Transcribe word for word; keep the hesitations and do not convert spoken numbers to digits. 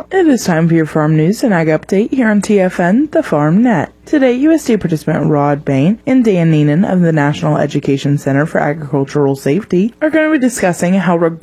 It is time for your farm news and ag update here on T F N, the Farm Net. Today, U S D A participant Rod Bain and Dan Neenan of the National Education Center for Agricultural Safety are going to be discussing how